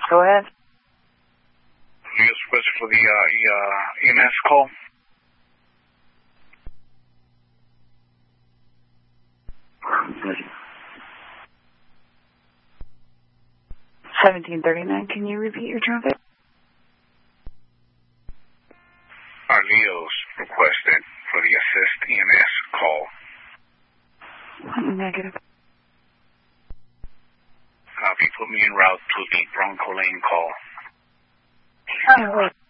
Go ahead. Leo's request for the EMS call. Okay. 1739, can you repeat your traffic? Leo's requested for the assist EMS call. Negative. Copy, put me en route to the Bronco Lane call. Oh, wait.